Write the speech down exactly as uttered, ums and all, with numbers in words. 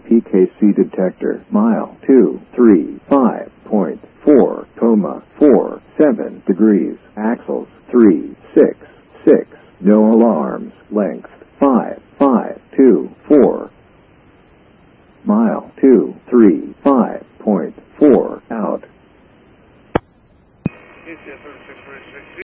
P K C detector. Mile two three five point four, coma four seven degrees. Axles three six six. No alarms. Length five five two four. Mile two three five point four out.